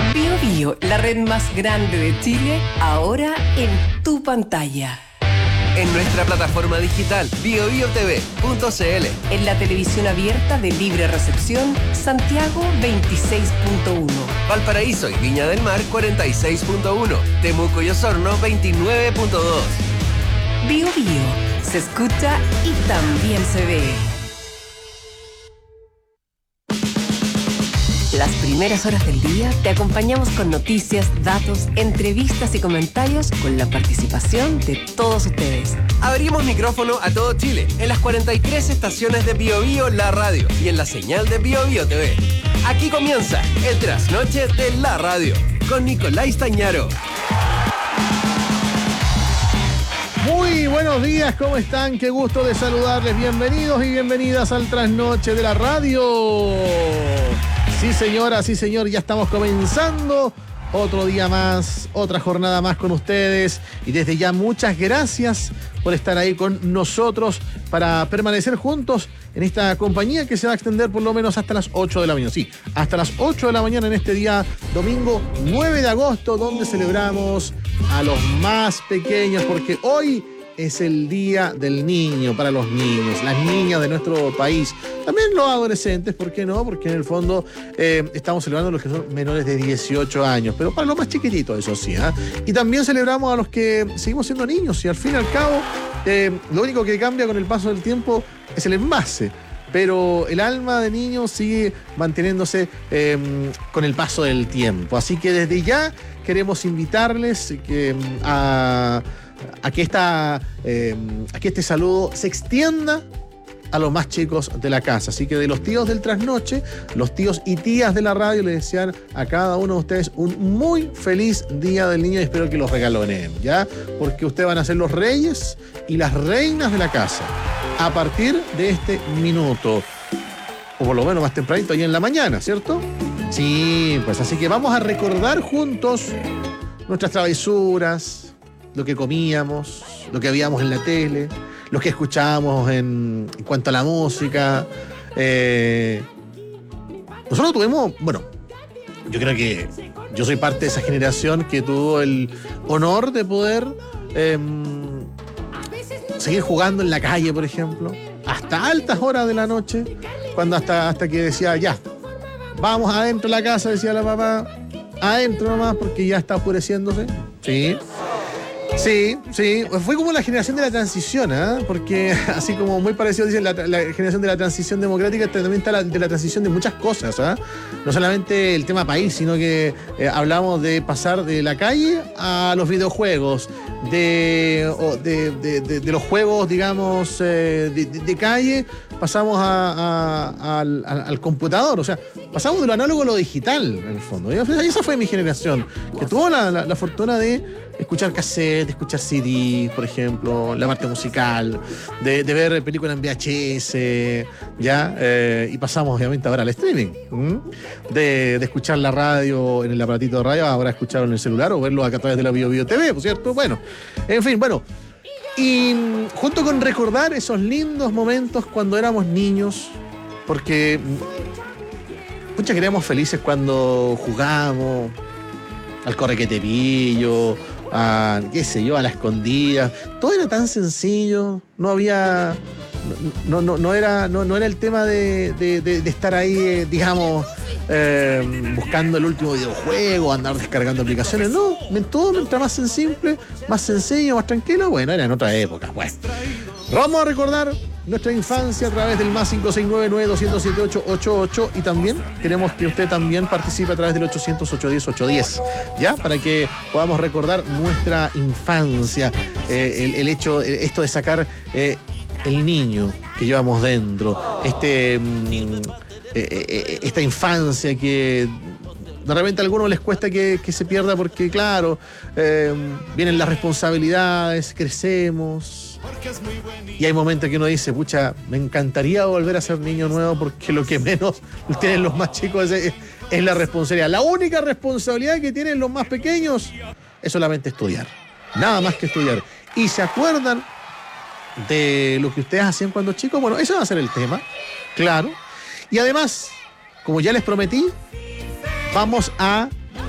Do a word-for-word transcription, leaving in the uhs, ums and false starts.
Bio Bio, la red más grande de Chile, ahora en tu pantalla. En nuestra plataforma digital bio bio t v punto c l. En la televisión abierta de libre recepción, Santiago veintiséis punto uno. Valparaíso y Viña del Mar cuarenta y seis punto uno. Temuco y Osorno veintinueve punto dos. Bio Bio, se escucha y también se ve. Las primeras horas del día te acompañamos con noticias, datos, entrevistas y comentarios con la participación de todos ustedes. Abrimos micrófono a todo Chile en las cuarenta y tres estaciones de Bio Bio La Radio y en la señal de Bio Bio T V. Aquí comienza el trasnoche de la radio con Nicolás Tañaro. Muy buenos días, ¿cómo están? Qué gusto de saludarles. Bienvenidos y bienvenidas al trasnoche de la radio. Sí, señora, sí, señor, ya estamos comenzando otro día más, otra jornada más con ustedes. Y desde ya muchas gracias por estar ahí con nosotros para permanecer juntos en esta compañía que se va a extender por lo menos hasta las ocho de la mañana. Sí, hasta las ocho de la mañana en este día domingo nueve de agosto, donde celebramos a los más pequeños, porque hoy es el Día del Niño para los niños, las niñas de nuestro país. También los adolescentes, ¿por qué no? Porque en el fondo eh, estamos celebrando a los que son menores de dieciocho años, pero para los más chiquititos, eso sí. ¿eh? Y también celebramos a los que seguimos siendo niños y al fin y al cabo eh, lo único que cambia con el paso del tiempo es el envase. Pero el alma de niño sigue manteniéndose eh, con el paso del tiempo. Así que desde ya queremos invitarles que, a... A que, esta, eh, a que este saludo se extienda a los más chicos de la casa. Así que de los tíos del trasnoche, los tíos y tías de la radio les desean a cada uno de ustedes un muy feliz Día del Niño y espero que los regalonen, ¿ya? Porque ustedes van a ser los reyes y las reinas de la casa a partir de este minuto. O por lo menos más tempranito, ahí en la mañana, ¿cierto? Sí, pues así que vamos a recordar juntos nuestras travesuras, lo que comíamos, lo que veíamos en la tele, lo que escuchábamos en, en cuanto a la música. Eh, nosotros tuvimos, bueno, yo creo que yo soy parte de esa generación que tuvo el honor de poder eh, seguir jugando en la calle, por ejemplo, hasta altas horas de la noche, cuando hasta, hasta que decía, ya, vamos adentro de la casa, decía la mamá, adentro nomás porque ya está oscureciéndose. Sí. Sí, sí, fue como la generación de la transición, ¿eh? Porque así como muy parecido dicen la, la generación de la transición democrática, también está la de la transición de muchas cosas, ¿eh? No solamente el tema país, sino que eh, hablamos de pasar de la calle a los videojuegos, de, o de, de, de, de los juegos, digamos, eh, de, de, de calle, pasamos a, a, al, al computador, o sea, pasamos de lo análogo a lo digital, en el fondo. Y esa fue mi generación, que tuvo la, la, la fortuna de escuchar cassette, de escuchar C D, por ejemplo, la parte musical, de, de ver películas en V H S, ¿ya? Eh, y pasamos, obviamente, ahora al streaming. De, de escuchar la radio en el aparatito de radio, ahora escucharlo en el celular o verlo acá a través de la Bio Bio T V, ¿por cierto? Bueno, en fin, bueno. Y junto con recordar esos lindos momentos cuando éramos niños, porque muchas queríamos felices cuando jugábamos al corre que te pillo, a, qué sé yo, a la escondida. Todo era tan sencillo, no había, no, no, no, era, no, no era el tema de, de, de, de estar ahí, eh, digamos, eh, buscando el último videojuego, andar descargando aplicaciones. No, todo mientras más simple, más sencillo, más tranquilo, bueno, era en otra época. Bueno, vamos a recordar nuestra infancia a través del más cinco seis nueve nueve dos cero siete ocho ocho ocho y también queremos que usted también participe a través del ochocientos ocho diez ocho diez, ¿ya? Para que podamos recordar nuestra infancia, eh, el, el hecho, esto de sacar eh, el niño que llevamos dentro, este, mm, eh, esta infancia que de repente a algunos les cuesta que, que se pierda porque, claro, eh, vienen las responsabilidades, crecemos. Y hay momentos que uno dice, pucha, me encantaría volver a ser niño nuevo porque lo que menos tienen los más chicos es, es la responsabilidad. La única responsabilidad que tienen los más pequeños es solamente estudiar. Nada más que estudiar. Y se acuerdan de lo que ustedes hacían cuando chicos. Bueno, ese va a ser el tema, claro. Y además, como ya les prometí, vamos a